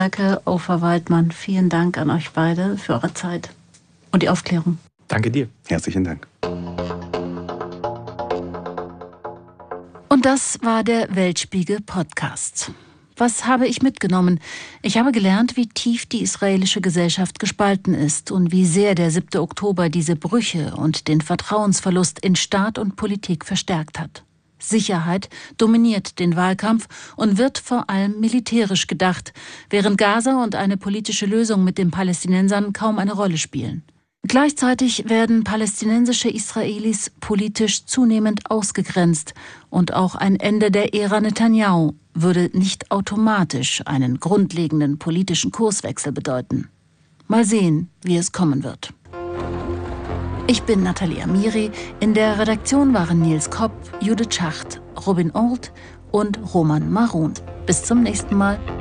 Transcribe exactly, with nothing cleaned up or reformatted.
Danke, Ofer Waldmann. Vielen Dank an euch beide für eure Zeit und die Aufklärung. Danke dir. Herzlichen Dank. Und das war der Weltspiegel-Podcast. Was habe ich mitgenommen? Ich habe gelernt, wie tief die israelische Gesellschaft gespalten ist und wie sehr der siebte Oktober diese Brüche und den Vertrauensverlust in Staat und Politik verstärkt hat. Sicherheit dominiert den Wahlkampf und wird vor allem militärisch gedacht, während Gaza und eine politische Lösung mit den Palästinensern kaum eine Rolle spielen. Gleichzeitig werden palästinensische Israelis politisch zunehmend ausgegrenzt und auch ein Ende der Ära Netanyahu würde nicht automatisch einen grundlegenden politischen Kurswechsel bedeuten. Mal sehen, wie es kommen wird. Ich bin Nathalie Amiri. In der Redaktion waren Nils Kopp, Judith Schacht, Robin Old und Roman Marun. Bis zum nächsten Mal.